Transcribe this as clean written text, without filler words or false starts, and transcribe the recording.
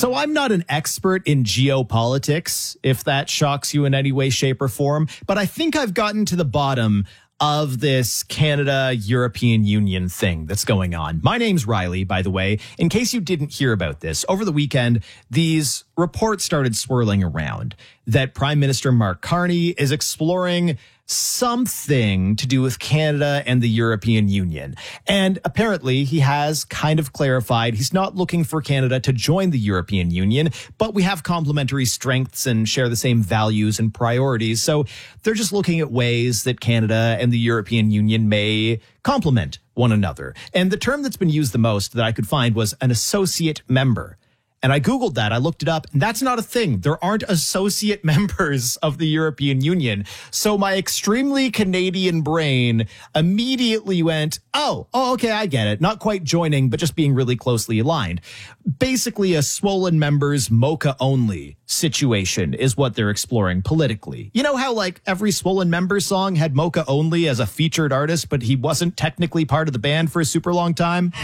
So I'm not an expert in geopolitics, if that shocks you in any way, shape, or form, but I think I've gotten to the bottom of this Canada-European Union thing that's going on. My name's Riley, by the way. In case you didn't hear about this, over the weekend, these reports started swirling around that Prime Minister Mark Carney is exploring something to do with Canada and the European Union. And apparently he has kind of clarified he's not looking for Canada to join the European Union, but we have complementary strengths and share the same values and priorities. So they're just looking at ways that Canada and the European Union may complement one another. And the term that's been used the most that I could find was an associate member. And I Googled that. I looked it up. And that's not a thing. There aren't associate members of the European Union. So my extremely Canadian brain immediately went, oh, okay, I get it. Not quite joining, but just being really closely aligned. Basically, a swollen members mocha only situation is what they're exploring politically. You know how like every swollen member song had mocha only as a featured artist, but he wasn't technically part of the band for a super long time?